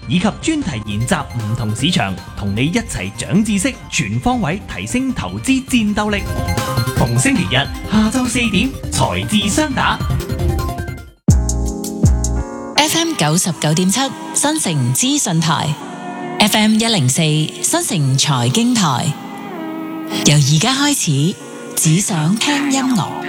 以及專題研習唔同市場，同你一齊長知識，全方位提升投資戰鬥力。逢星期日下晝4點，財智雙打。 FM 99.7新城資訊台，FM 104新城財經台。由而家開始，只想聽音樂。